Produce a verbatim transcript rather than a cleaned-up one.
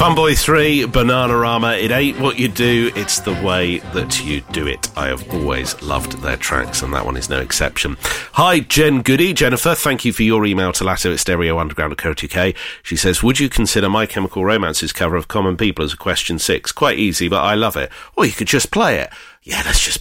Funboy three, Bananarama. It ain't what you do, it's the way that you do it. I have always loved their tracks, and that one is no exception. Hi, Jen Goody. Jennifer, thank you for your email to Latto at Stereo Underground at Co dot U K. She says, would you consider My Chemical Romance's cover of Common People as a question six? Quite easy, but I love it. Or you could just play it. Yeah, let's just